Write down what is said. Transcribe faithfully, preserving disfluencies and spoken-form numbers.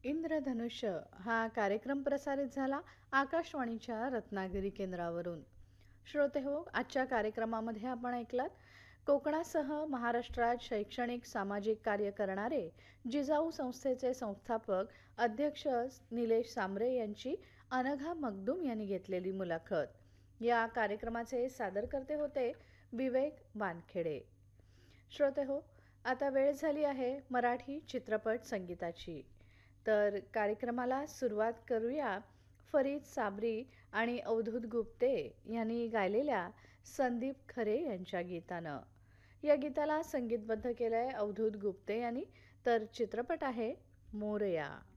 इंद्रधनुष्य हा कार्यक्रम प्रसारित झाला आकाशवाणीच्या रत्नागिरी केंद्रावरून. श्रोते हो, आजच्या कार्यक्रमामध्ये आपण ऐकलात कोकणासह महाराष्ट्रात शैक्षणिक सामाजिक कार्य करणारे जिजाऊ संस्थेचे संस्थापक अध्यक्ष निलेश सांबरे यांची अनघा मगदूम यांनी घेतलेली मुलाखत. या कार्यक्रमाचे सादरकर्ते होते विवेक वानखेडे. श्रोते हो, आता वेळ झाली आहे मराठी चित्रपट संगीताची. तर कार्यक्रमाला सुरुवात करूया फरीद साबरी आणि अवधूत गुप्ते यांनी गायलेल्या संदीप खरे यांच्या गीतानं. या गीताला संगीतबद्ध केलंय अवधूत गुप्ते यांनी, तर चित्रपट आहे मोरया.